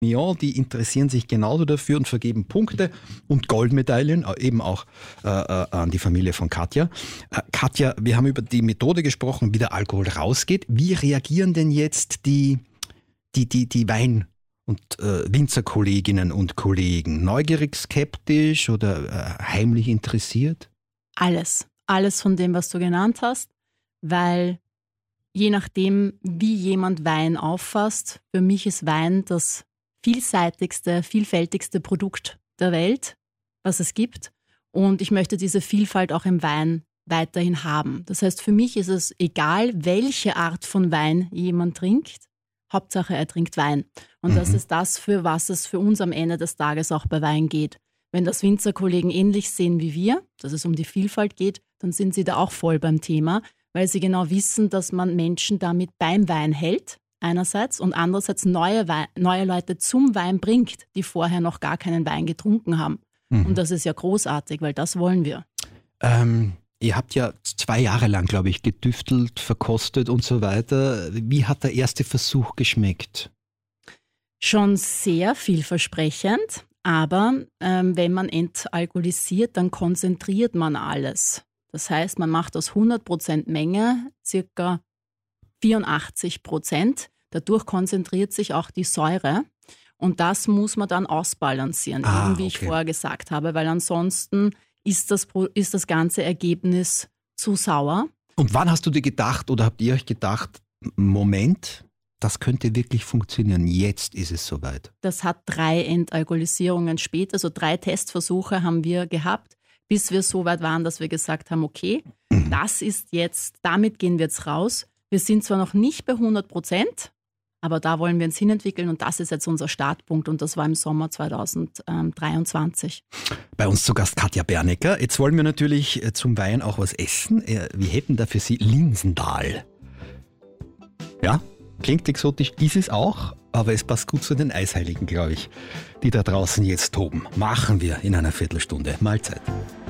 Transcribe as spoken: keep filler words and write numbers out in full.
Ja, die interessieren sich genauso dafür und vergeben Punkte und Goldmedaillen, äh, eben auch äh, äh, an die Familie von Katja. Äh, Katja, wir haben über die Methode gesprochen, wie der Alkohol rausgeht. Wie reagieren denn jetzt die, die, die, die Wein- und äh, Winzerkolleginnen und Kollegen? Neugierig, skeptisch oder äh, heimlich interessiert? Alles. Alles von dem, was du genannt hast, weil je nachdem, wie jemand Wein auffasst, für mich ist Wein das vielseitigste, vielfältigste Produkt der Welt, was es gibt. Und ich möchte diese Vielfalt auch im Wein weiterhin haben. Das heißt, für mich ist es egal, welche Art von Wein jemand trinkt. Hauptsache, er trinkt Wein. Und mhm. das ist das, für was es für uns am Ende des Tages auch bei Wein geht. Wenn das Winzerkollegen ähnlich sehen wie wir, dass es um die Vielfalt geht, dann sind sie da auch voll beim Thema, weil sie genau wissen, dass man Menschen damit beim Wein hält, einerseits, und andererseits neue, Wein, neue Leute zum Wein bringt, die vorher noch gar keinen Wein getrunken haben. Mhm. Und das ist ja großartig, weil das wollen wir. Ähm, ihr habt ja zwei Jahre lang, glaube ich, gedüftelt, verkostet und so weiter. Wie hat der erste Versuch geschmeckt? Schon sehr vielversprechend, aber ähm, wenn man entalkoholisiert, dann konzentriert man alles. Das heißt, man macht aus hundert Prozent Menge circa vierundachtzig Prozent. Dadurch konzentriert sich auch die Säure und das muss man dann ausbalancieren, ah, eben wie okay. ich vorher gesagt habe, weil ansonsten ist das, ist das ganze Ergebnis zu sauer. Und wann hast du dir gedacht oder habt ihr euch gedacht, Moment, das könnte wirklich funktionieren, jetzt ist es soweit? Das hat drei Entalkoholisierungen später, also drei Testversuche haben wir gehabt, bis wir so weit waren, dass wir gesagt haben, okay, mhm. das ist jetzt, damit gehen wir jetzt raus. Wir sind zwar noch nicht bei hundert Prozent, aber da wollen wir uns hinentwickeln und das ist jetzt unser Startpunkt und das war im Sommer zweitausenddreiundzwanzig. Bei uns zu Gast Katja Bernecker. Jetzt wollen wir natürlich zum Wein auch was essen. Wir hätten da für Sie Linsendahl. Ja, klingt exotisch, ist es auch, aber es passt gut zu den Eisheiligen, glaube ich, die da draußen jetzt toben. Machen wir in einer Viertelstunde. Mahlzeit.